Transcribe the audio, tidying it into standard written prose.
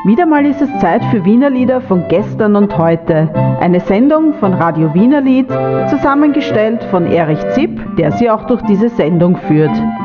Wieder mal ist es Zeit für Wienerlieder von gestern und heute. Eine Sendung von Radio Wienerlied, zusammengestellt von Erich Zipp, der Sie auch durch diese Sendung führt.